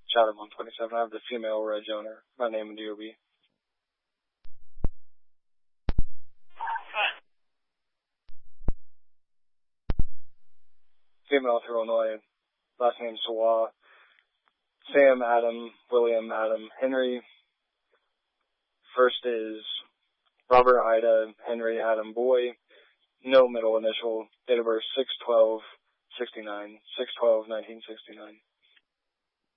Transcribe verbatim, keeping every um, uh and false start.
Chatham one twenty-seven. I have the female Red Joner. My name and D O B. Female through Illinois. Last name Sawa. Sam Adam, William Adam, Henry. First is Robert Ida, Henry Adam Boy. No middle initial. Date of birth six twelve sixty-nine. six twelve nineteen sixty-nine.